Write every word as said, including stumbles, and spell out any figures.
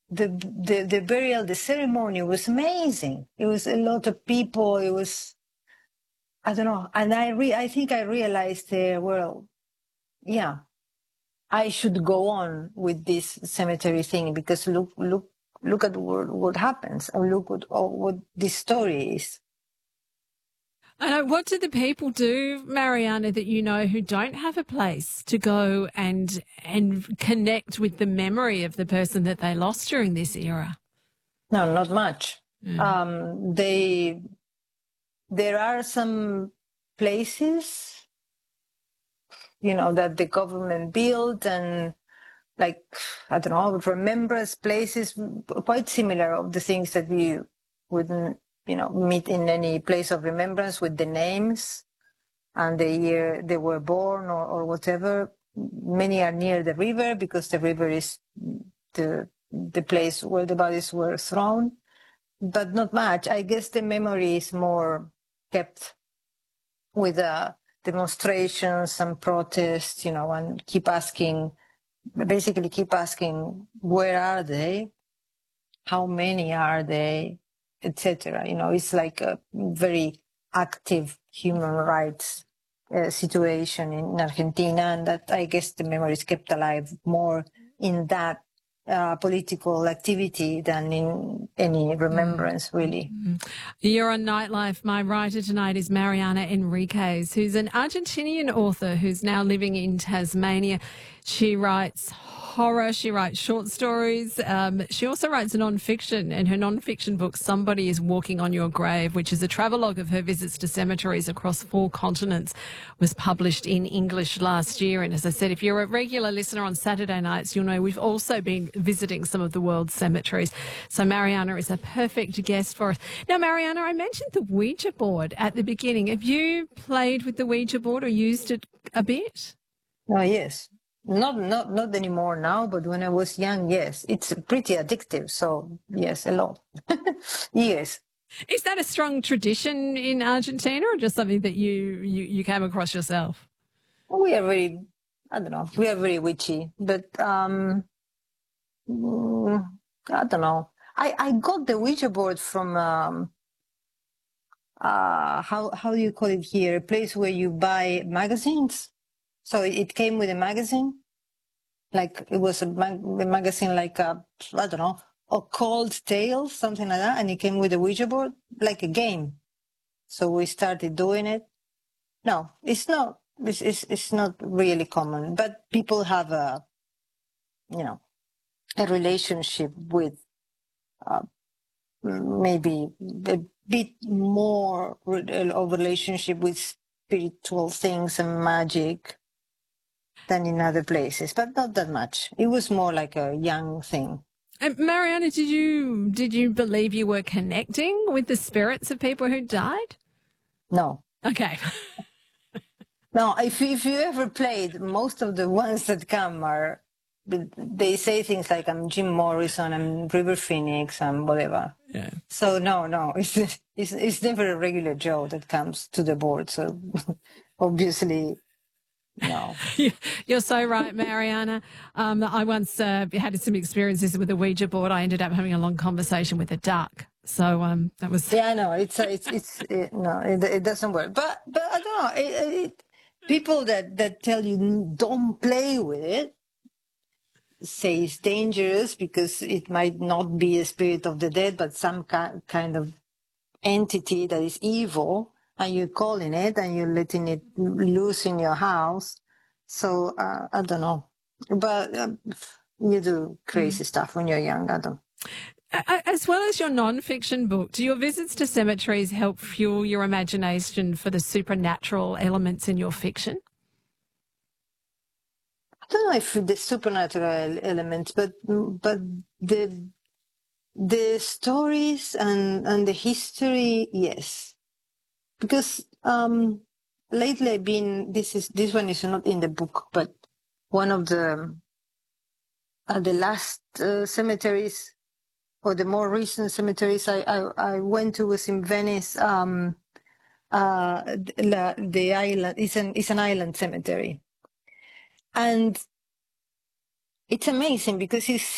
the, the, the burial, the ceremony was amazing. It was a lot of people. It was, I don't know. And I re, I think I realized, uh, well, yeah, I should go on with this cemetery thing, because look, look, look at what, what happens, and look what, oh, what this story is. I know. What do the people do, Mariana, that you know who don't have a place to go and and connect with the memory of the person that they lost during this era? No, not much. Mm. Um, they, there are some places, you know, that the government built, and like, I don't know, remembrance places, quite similar of the things that we wouldn't, you know, meet in any place of remembrance, with the names and the year they were born, or, or whatever. Many are near the river, because the river is the, the place where the bodies were thrown, but not much. I guess the memory is more kept with uh, demonstrations and protests, you know, and keep asking, basically keep asking, where are they? How many are they? Etc. You know, it's like a very active human rights uh, situation in Argentina, and that, I guess, the memory is kept alive more in that uh, political activity than in any remembrance, really. Mm-hmm. You're on Nightlife. My writer tonight is Mariana Enriquez, who's an Argentinian author who's now living in Tasmania. She writes horror, she writes short stories. Um, she also writes non-fiction, and her non-fiction book, Somebody is Walking on Your Grave, which is a travelogue of her visits to cemeteries across four continents, was published in English last year. And as I said, if you're a regular listener on Saturday nights, you'll know we've also been visiting some of the world's cemeteries. So Mariana is a perfect guest for us. Now, Mariana, I mentioned the Ouija board at the beginning. Have you played with the Ouija board or used it a bit? Oh, yes. Not, not, not anymore now, but when I was young, yes. It's pretty addictive. So yes, a lot. Yes. Is that a strong tradition in Argentina, or just something that you, you, you came across yourself? We are very, I don't know, we are very witchy, but um, I don't know. I, I got the Ouija board from, um, uh, how, how do you call it here? A place where you buy magazines. So it came with a magazine. Like, it was a, mag- a magazine like, a, I don't know, Occult Tales, something like that. And it came with a Ouija board, like a game. So we started doing it. No, it's not, it's, it's, it's not really common, but people have a, you know, a relationship with, uh, maybe a bit more of a relationship with spiritual things and magic than in other places, but not that much. It was more like a young thing. And Mariana, did you did you believe you were connecting with the spirits of people who died? No. Okay. No, if if you ever played, most of the ones that come are, they say things like, I'm Jim Morrison, I'm River Phoenix, I'm whatever. Yeah. So no, no, it's it's it's never a regular Joe that comes to the board. So obviously. No. You're so right, Mariana. Um, I once uh, had some experiences with a Ouija board. I ended up having a long conversation with a duck. So um, that was. Yeah, no, it's it's it's it, no, it, it doesn't work. But but I don't know. It, it, people that that tell you don't play with it say it's dangerous because it might not be a spirit of the dead, but some ki- kind of entity that is evil. And you're calling it, and you're letting it loose in your house. So uh, I don't know, but um, you do crazy mm. stuff when you're young. I don't. As well as your non-fiction book, do your visits to cemeteries help fuel your imagination for the supernatural elements in your fiction? I don't know if the supernatural elements, but but the the stories and and the history, yes. Because um, lately I've been, this is this one is not in the book, but one of the uh, the last uh, cemeteries, or the more recent cemeteries I, I, I went to was in Venice. Um, uh, the, the island, it's an, it's an island cemetery. And it's amazing because it's